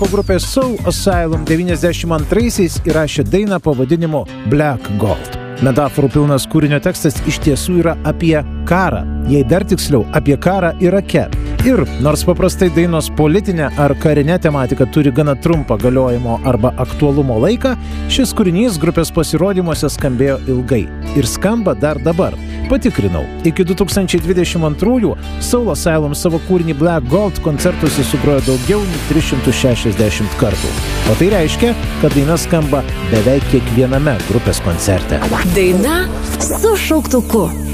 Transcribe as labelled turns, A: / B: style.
A: grupo grupė Soul Asylum 92-aisiais įrašė dainą pavadinimu Black Gold. Metaforų pilnas kūrinio tekstas iš tiesų yra apie karą, jei dar tiksliau apie karą Irake. Ir nors paprastai dainos politinė ar karinė tematika turi gana trumpą galiojimo arba aktualumo laiką, šis kūrinys grupės pasirodymuose skambėjo ilgai ir skamba dar dabar. Patikrinau, iki 2022 Soul Asylum savo kūrinį Black Gold koncertuose sugrojo daugiau nei 360 kartų. O tai reiškia, kad daina skamba beveik kiekviename grupės koncerte.
B: Daina su šauktuku.